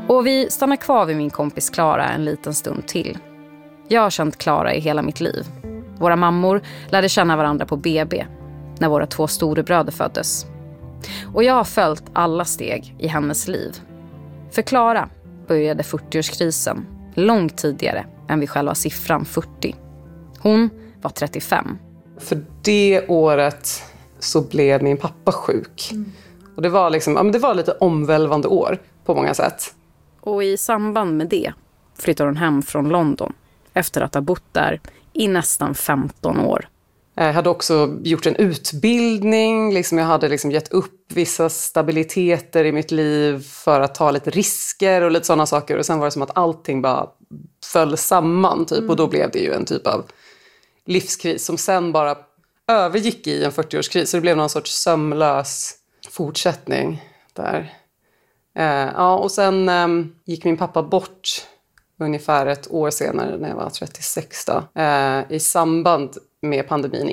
Och vi stannar kvar vid min kompis Klara en liten stund till. Jag har känt Klara i hela mitt liv. Våra mammor lärde känna varandra på BB när våra 2 storebröder föddes. Och jag har följt alla steg i hennes liv. För Klara började 40-årskrisen långt tidigare än vid själva siffran 40. Hon var 35. För det året så blev min pappa sjuk. Och det var liksom, det var lite omvälvande år på många sätt. Och i samband med det flyttar hon hem från London efter att ha bott där i nästan 15 år. Jag hade också gjort en utbildning. Jag hade gett upp vissa stabiliteter i mitt liv för att ta lite risker och lite sådana saker. Och sen var det som att allting bara föll samman typ. Och då blev det ju en typ av livskris som sen bara övergick i en 40-årskris. Så det blev någon sorts sömlös fortsättning där. Och sen gick min pappa bort ungefär ett år senare när jag var 36 då. I samband med pandemin.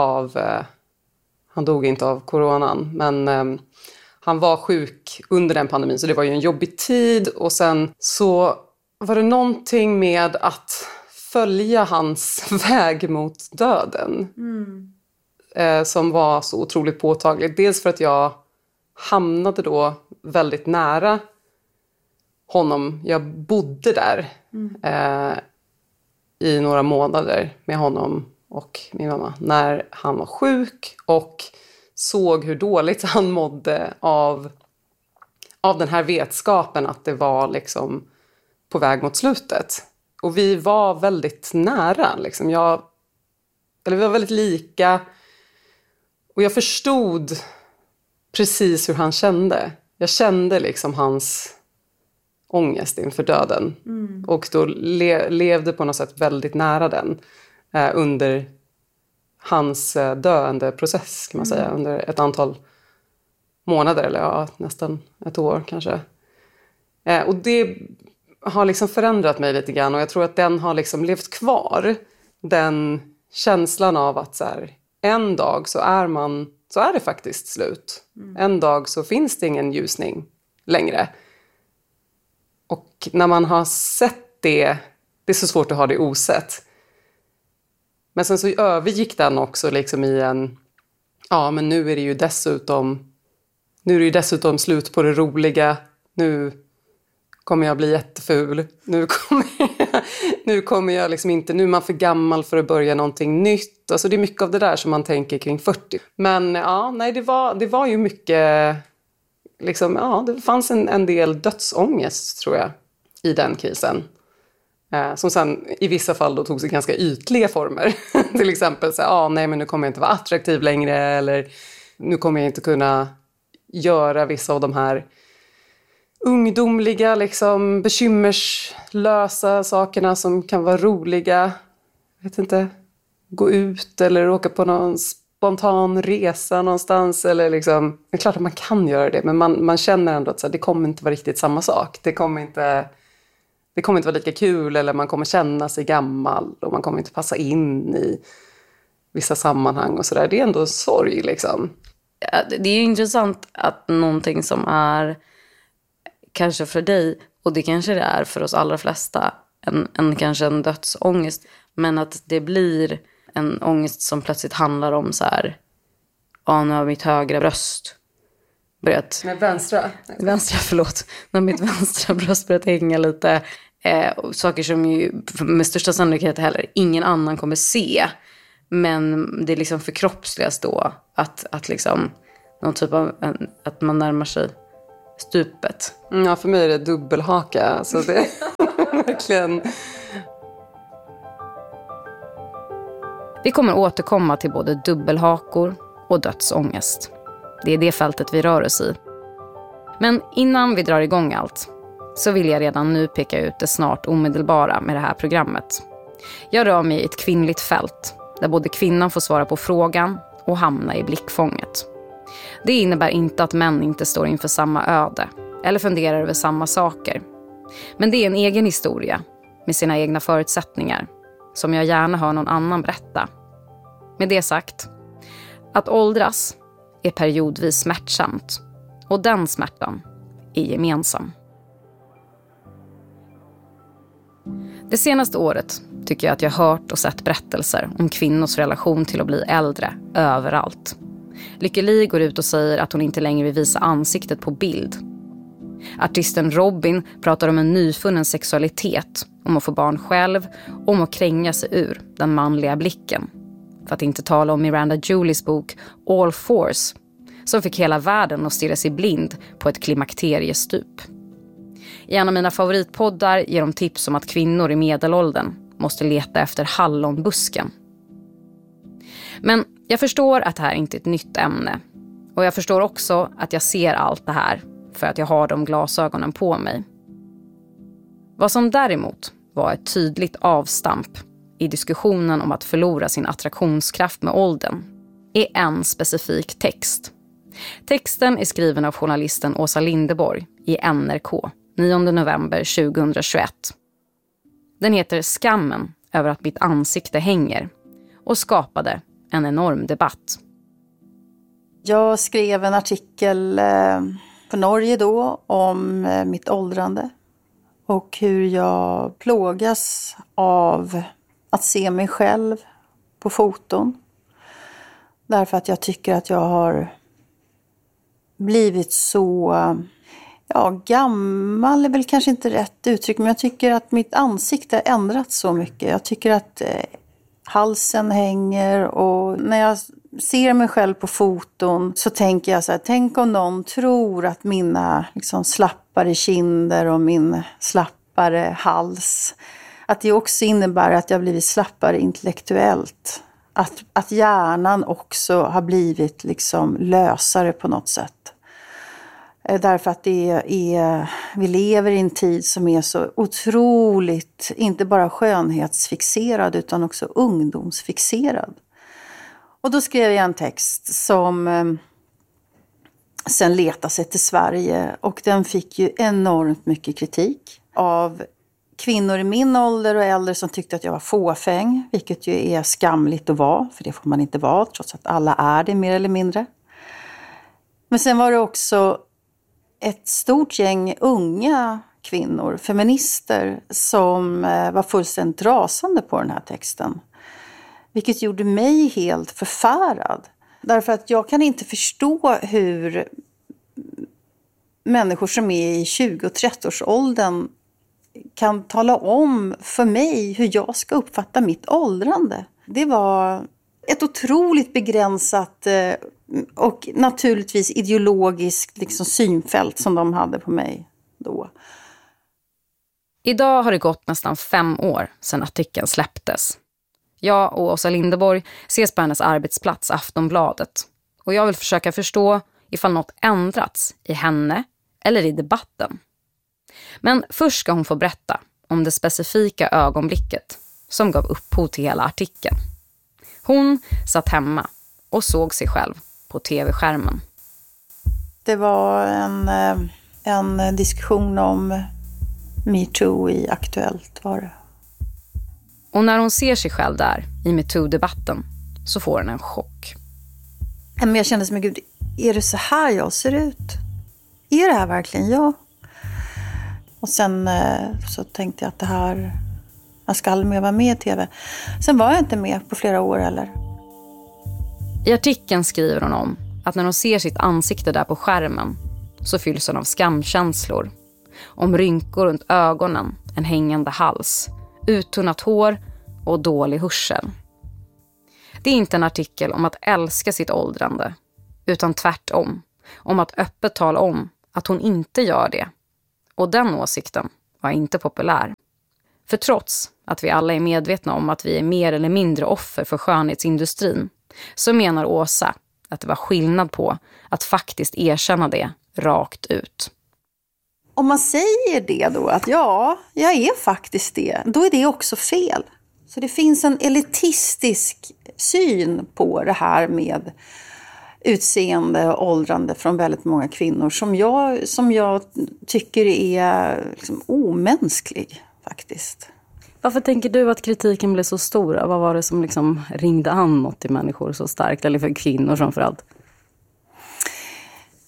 Han dog inte av coronan, men han var sjuk under den pandemin. Så det var ju en jobbig tid. Och sen så var det någonting med att följa hans väg mot döden. Som var så otroligt påtagligt. Dels för att jag hamnade då väldigt nära honom. Jag bodde där i några månader med honom och min mamma när han var sjuk och såg hur dåligt han mådde av den här vetskapen att det var på väg mot slutet. Och vi var väldigt nära. Vi var väldigt lika. Och jag förstod precis hur han kände. Jag kände hans ångest inför döden. Och då levde på något sätt väldigt nära den. Under hans döende process kan man säga. Under ett antal månader eller nästan ett år kanske. Och det har förändrat mig lite grann. Och jag tror att den har levt kvar. Den känslan av att en dag så är det faktiskt slut. En dag så finns det ingen ljusning längre. Och när man har sett det är så svårt att ha det osett. Men sen så övergick den också i en, men nu är det ju dessutom slut på det roliga. Nu kommer jag bli jätteful. Nu kommer jag inte, nu är man för gammal för att börja någonting nytt. Alltså det är mycket av det där som man tänker kring 40. Men det var ju mycket, det fanns en del dödsångest tror jag i den krisen. Som sen i vissa fall då tog sig ganska ytliga former. Till exempel men nu kommer jag inte vara attraktiv längre. Eller nu kommer jag inte kunna göra vissa av de här ungdomliga, bekymmerslösa sakerna som kan vara roliga. Jag vet inte, gå ut eller åka på någon spontan resa någonstans. Eller det är klart att man kan göra det, men man känner ändå att det kommer inte vara riktigt samma sak. Det kommer inte vara lika kul, eller man kommer känna sig gammal och man kommer inte passa in i vissa sammanhang och sådär. Det är ändå sorg Ja, det är ju intressant att någonting som är kanske för dig, och det kanske det är för oss allra flesta, kanske en dödsångest, men att det blir en ångest som plötsligt handlar om nu har mitt högra bröst börjat... Med vänstra, förlåt. När mitt vänstra bröst börjat hänga lite. Saker som ju med största sannolikhet heller ingen annan kommer se. Men det förkroppsligas då att någon typ av att man närmar sig stupet. Ja, för mig är det dubbelhaka. Så det är verkligen... Vi kommer återkomma till både dubbelhakor och dödsångest. Det är det fältet vi rör oss i. Men innan vi drar igång allt så vill jag redan nu peka ut det snart omedelbara med det här programmet. Jag rör mig i ett kvinnligt fält där både kvinnan får svara på frågan och hamna i blickfånget. Det innebär inte att män inte står inför samma öde eller funderar över samma saker. Men det är en egen historia med sina egna förutsättningar som jag gärna hör någon annan berätta. Med det sagt, att åldras är periodvis smärtsamt och den smärtan är gemensam. Det senaste året tycker jag att jag hört och sett berättelser om kvinnors relation till att bli äldre överallt. Lykke Li går ut och säger att hon inte längre vill visa ansiktet på bild. Artisten Robin pratar om en nyfunnen sexualitet, om att få barn själv, om att kränga sig ur den manliga blicken. För att inte tala om Miranda Julies bok All Fours, som fick hela världen att stirra sig blind på ett klimakteriestup. I en av mina favoritpoddar ger de tips om att kvinnor i medelåldern måste leta efter hallonbusken. Men jag förstår att det här inte är ett nytt ämne. Och jag förstår också att jag ser allt det här för att jag har de glasögonen på mig. Vad som däremot var ett tydligt avstamp i diskussionen om att förlora sin attraktionskraft med åldern är en specifik text. Texten är skriven av journalisten Åsa Linderborg i NRK 9 november 2021. Den heter Skammen över att mitt ansikte hänger och skapade en enorm debatt. Jag skrev en artikel på Norge då om mitt åldrande och hur jag plågas av att se mig själv på foton. Därför att jag tycker att jag har blivit så, gammal är väl kanske inte rätt uttryck, men jag tycker att mitt ansikte har ändrats så mycket. Jag tycker att halsen hänger, och när jag ser mig själv på foton så tänker jag så här, tänk om någon tror att mina slappare kinder och min slappare hals, att det också innebär att jag blivit slappare intellektuellt. Att hjärnan också har blivit lösare på något sätt. Därför att vi lever i en tid som är så otroligt, inte bara skönhetsfixerad utan också ungdomsfixerad. Och då skrev jag en text som sen letade sig till Sverige, och den fick ju enormt mycket kritik av kvinnor i min ålder och äldre som tyckte att jag var fåfäng, vilket ju är skamligt att vara, för det får man inte vara, trots att alla är det mer eller mindre. Men sen var det också ett stort gäng unga kvinnor, feminister, som var fullständigt rasande på den här texten. Vilket gjorde mig helt förfärad. Därför att jag kan inte förstå hur människor som är i 20- och 30-årsåldern kan tala om för mig hur jag ska uppfatta mitt åldrande. Det var ett otroligt begränsat och naturligtvis ideologiskt synfält som de hade på mig då. Idag har det gått nästan 5 år sedan artikeln släpptes. Jag och Åsa Linderborg ses på hennes arbetsplats Aftonbladet. Och jag vill försöka förstå ifall något ändrats i henne eller i debatten. Men först ska hon få berätta om det specifika ögonblicket som gav upphov till hela artikeln. Hon satt hemma och såg sig själv på tv-skärmen. Det var en diskussion om MeToo i Aktuellt var det. Och när hon ser sig själv där i MeToo-debatten så får hon en chock. Men jag kände som, gud, är det så här jag ser ut? Är det här verkligen jag? Och sen så tänkte jag att det här, jag ska aldrig mer vara med i tv. Sen var jag inte med på flera år heller. I artikeln skriver hon om att när hon ser sitt ansikte där på skärmen så fylls hon av skamkänslor. Om rynkor runt ögonen, en hängande hals, uttunnat hår och dålig hörsel. Det är inte en artikel om att älska sitt åldrande, utan tvärtom, om att öppet tala om att hon inte gör det. Och den åsikten var inte populär. För trots att vi alla är medvetna om att vi är mer eller mindre offer för skönhetsindustrin, så menar Åsa att det var skillnad på att faktiskt erkänna det rakt ut. Om man säger det då, att ja, jag är faktiskt det, då är det också fel. Så det finns en elitistisk syn på det här med utseende och åldrande från väldigt många kvinnor som jag tycker är omänsklig faktiskt. Varför tänker du att kritiken blev så stor? Vad var det som ringde an något till människor så starkt, eller för kvinnor framförallt?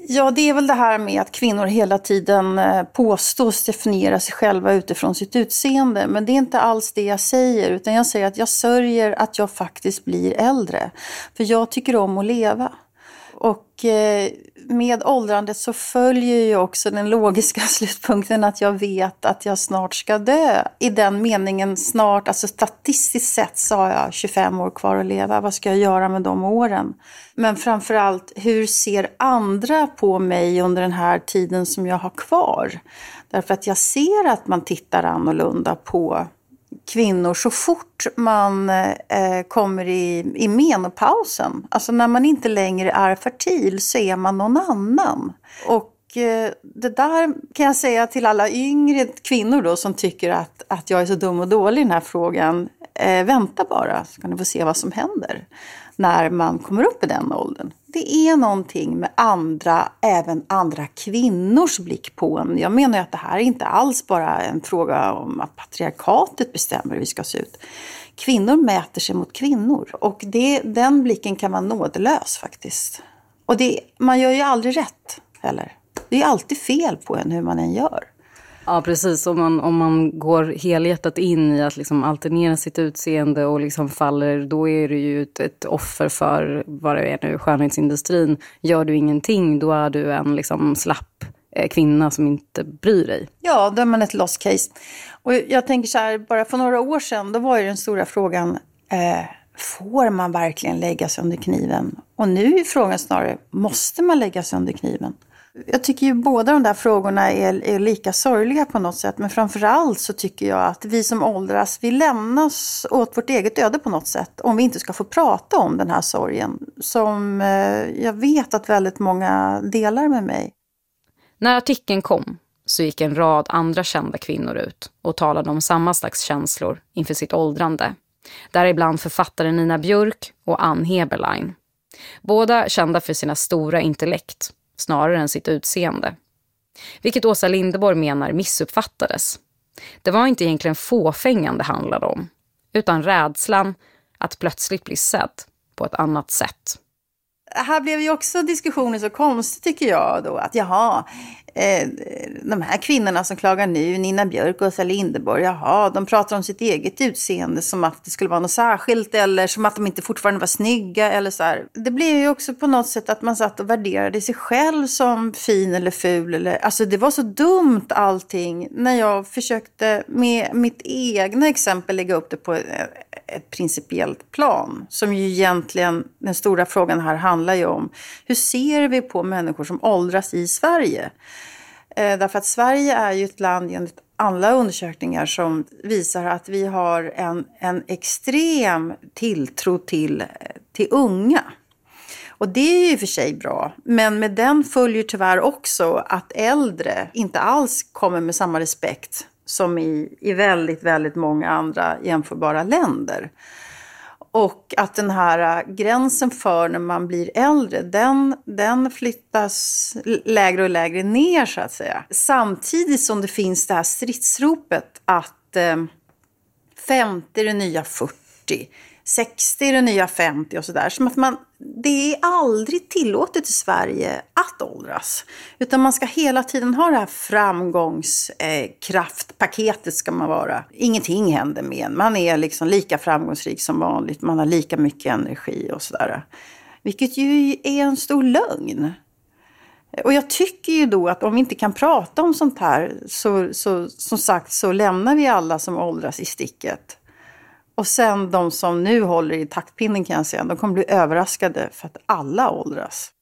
Ja, det är väl det här med att kvinnor hela tiden påstås definiera sig själva utifrån sitt utseende. Men det är inte alls det jag säger, utan jag säger att jag sörjer att jag faktiskt blir äldre. För jag tycker om att leva. Och med åldrandet så följer ju också den logiska slutpunkten att jag vet att jag snart ska dö. I den meningen snart, alltså statistiskt sett så har jag 25 år kvar att leva. Vad ska jag göra med de åren? Men framförallt, hur ser andra på mig under den här tiden som jag har kvar? Därför att jag ser att man tittar annorlunda på kvinnor så fort man kommer i menopausen. Alltså när man inte längre är fertil så är man någon annan. Och det där kan jag säga till alla yngre kvinnor då som tycker att jag är så dum och dålig i den här frågan. Vänta bara så kan ni få se vad som händer när man kommer upp i den åldern. Det är någonting med även andra kvinnors blick på en. Jag menar att det här är inte alls bara en fråga om att patriarkatet bestämmer hur vi ska se ut. Kvinnor mäter sig mot kvinnor och den blicken kan vara nådelös faktiskt. Och man gör ju aldrig rätt heller. Det är alltid fel på en hur man än gör. Ja, precis. Om man går helhjärtat in i att liksom alternera sitt utseende och liksom faller, då är det ju ett offer för vad det är nu, skönhetsindustrin. Gör du ingenting, då är du en liksom slapp kvinna som inte bryr dig. Ja, då är man ett lost case. Och jag tänker så här, bara för några år sedan, då var ju den stora frågan, får man verkligen lägga sig under kniven? Och nu är frågan snarare, måste man lägga sig under kniven? Jag tycker ju båda de där frågorna är lika sorgliga på något sätt. Men framförallt så tycker jag att vi som åldras, vi lämnas åt vårt eget öde på något sätt. Om vi inte ska få prata om den här sorgen. Som jag vet att väldigt många delar med mig. När artikeln kom så gick en rad andra kända kvinnor ut och talade om samma slags känslor inför sitt åldrande. Däribland författare Nina Björk och Ann Heberlein. Båda kända för sina stora intellekt, snarare än sitt utseende. Vilket Åsa Linderborg menar missuppfattades. Det var inte egentligen fåfängan det handlade om, utan rädslan att plötsligt bli sedd på ett annat sätt. Här blev ju också diskussionen så konstig tycker jag då, att de här kvinnorna som klagar nu, Nina Björk och Åsa Linderborg, de pratar om sitt eget utseende som att det skulle vara något särskilt eller som att de inte fortfarande var snygga eller så här. Det blev ju också på något sätt att man satt och värderade sig själv som fin eller ful alltså det var så dumt allting när jag försökte med mitt egna exempel lägga upp det på ett principiellt plan som ju egentligen den stora frågan här handlar ju om. Hur ser vi på människor som åldras i Sverige? Därför att Sverige är ju ett land enligt alla undersökningar som visar att vi har en extrem tilltro till unga. Och det är ju för sig bra. Men med den följer tyvärr också att äldre inte alls kommer med samma respekt som i väldigt, väldigt många andra jämförbara länder. Och att den här gränsen för när man blir äldre, den flyttas lägre och lägre ner så att säga. Samtidigt som det finns det här stridsropet att 50 är det nya 40, 60 är det nya 50 och sådär. Som att det är aldrig tillåtet i Sverige att åldras. Utan man ska hela tiden ha det här framgångskraftpaketet ska man vara. Ingenting händer med en. Man är liksom lika framgångsrik som vanligt. Man har lika mycket energi och sådär. Vilket ju är en stor lögn. Och jag tycker ju då att om vi inte kan prata om sånt här så som sagt så lämnar vi alla som åldras i sticket. Och sen de som nu håller i taktpinnen kan jag säga, de kommer bli överraskade för att alla åldras.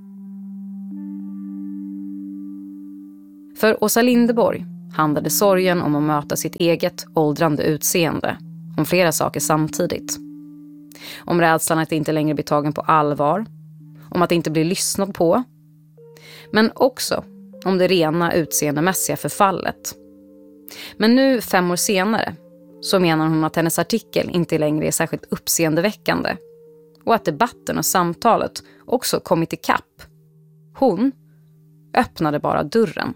För Åsa Linderborg handlade sorgen om att möta sitt eget åldrande utseende, om flera saker samtidigt. Om rädslan att inte längre bli tagen på allvar, om att inte bli lyssnad på, men också om det rena utseendemässiga förfallet. Men nu 5 år senare så menar hon att hennes artikel inte längre är särskilt uppseendeväckande och att debatten och samtalet också kommit i kapp. Hon öppnade bara dörren.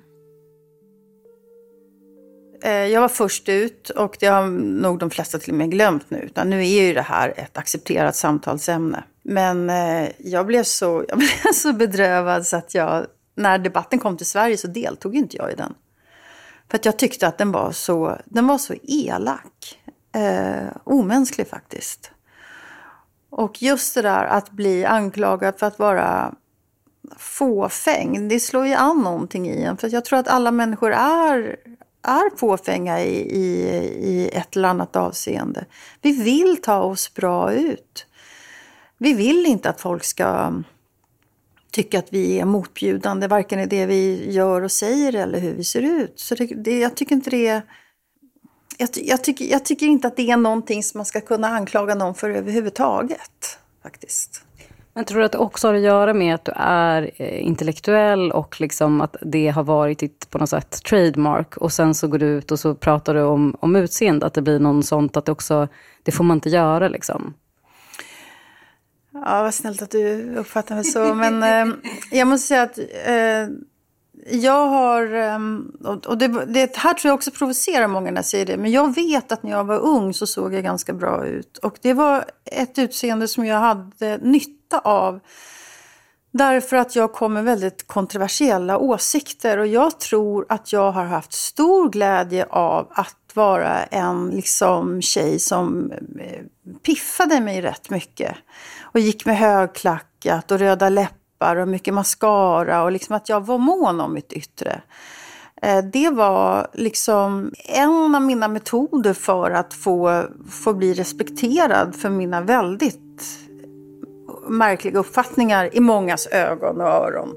Jag var först ut och det har nog de flesta till och med glömt nu. Utan nu är ju det här ett accepterat samtalsämne. Men jag blev så bedrövad så att jag när debatten kom till Sverige så deltog inte jag i den. För att jag tyckte att den var så elak. Omänsklig faktiskt. Och just det där att bli anklagad för att vara fåfäng, det slår ju an någonting i en. För jag tror att alla människor är fåfänga i ett eller annat avseende. Vi vill ta oss bra ut. Vi vill inte att folk ska tycka att vi är motbjudande, varken i det vi gör och säger eller hur vi ser ut. Så jag tycker inte det är... Jag tycker inte att det är någonting som man ska kunna anklaga någon för överhuvudtaget, faktiskt. Men tror du att det också har att göra med att du är intellektuell och liksom att det har varit ditt på något sätt trademark, och sen så går du ut och så pratar du om utseende, att det blir någon sånt att det får man inte göra liksom? Ja, vad snällt att du uppfattar mig så. Men jag måste säga att jag har... Och det här tror jag också provocerar många när jag säger det. Men jag vet att när jag var ung så såg jag ganska bra ut. Och det var ett utseende som jag hade nytta av. Därför att jag kom med väldigt kontroversiella åsikter. Och jag tror att jag har haft stor glädje av att vara en liksom tjej som piffade mig rätt mycket. Och gick med högklackat och röda läppar och mycket mascara. Och liksom att jag var mån om mitt yttre. Det var liksom en av mina metoder för att få bli respekterad för mina väldigt märkliga uppfattningar i mångas ögon och öron.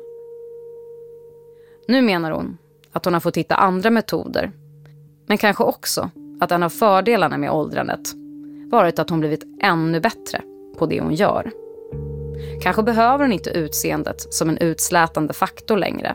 Nu menar hon att hon har fått hitta andra metoder. Men kanske också att en av fördelarna med åldrandet varit att hon blivit ännu bättre på det hon gör. Kanske behöver hon inte utseendet som en utslätande faktor längre.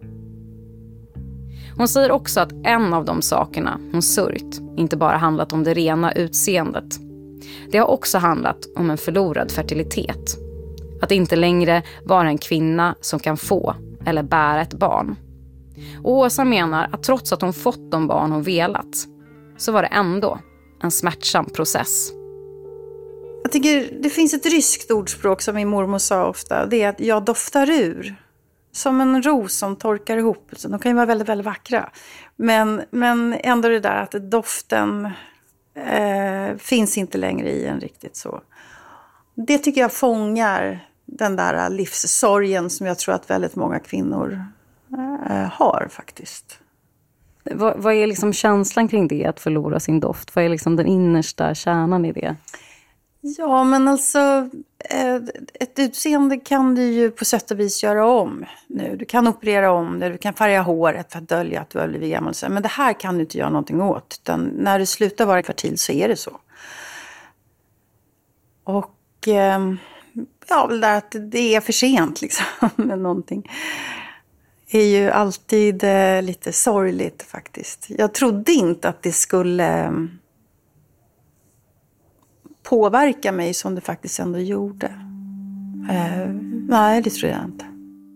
Hon säger också att en av de sakerna hon sörjt inte bara handlat om det rena utseendet. Det har också handlat om en förlorad fertilitet. Att inte längre vara en kvinna som kan få eller bära ett barn. Och Åsa menar att trots att hon fått de barn hon velat, så var det ändå en smärtsam process. Jag tycker det finns ett ryskt ordspråk som min mormor sa ofta. Det är att jag doftar ur. Som en ros som torkar ihop. Så de kan ju vara väldigt, väldigt vackra. Men ändå det där att doften finns inte längre i en riktigt så. Det tycker jag fångar den där livssorgen som jag tror att väldigt många kvinnor har faktiskt. Vad är liksom känslan kring det, att förlora sin doft? Vad är liksom den innersta kärnan i det? Ja, men alltså ett utseende kan du ju på sätt och vis göra om nu. Du kan operera om det, du kan färga håret för att dölja att du har blivit gammal. Men det här kan du inte göra någonting åt. Utan när du slutar vara fertil så är det så. Och ja, väl där att det är för sent liksom med någonting. Är ju alltid lite sorgligt faktiskt. Jag trodde inte att det skulle påverka mig som det faktiskt ändå gjorde. Nej, det tror jag inte.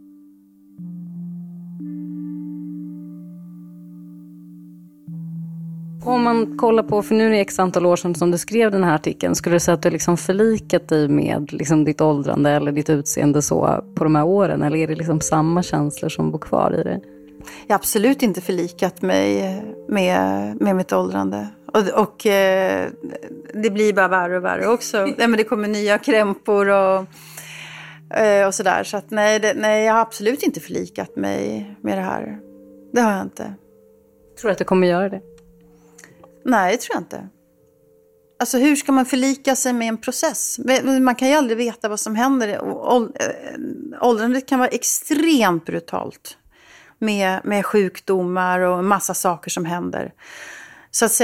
Om man kollar på, för nu är det x antal år sedan som du skrev den här artikeln, skulle du säga att du liksom förlikat dig med liksom ditt åldrande eller ditt utseende så på de här åren? Eller är det liksom samma känslor som bor kvar i det? Jag har absolut inte förlikat mig med mitt åldrande. Och det blir bara värre och värre också. Nej, men det kommer nya krämpor och sådär. Så att nej, jag har absolut inte förlikat mig med det här. Det har jag inte. Tror du att du kommer göra det? Nej, det tror jag inte. Alltså hur ska man förlika sig med en process? Man kan ju aldrig veta vad som händer. Åldrandet kan vara extremt brutalt. Med sjukdomar och en massa saker som händer. Så att säga,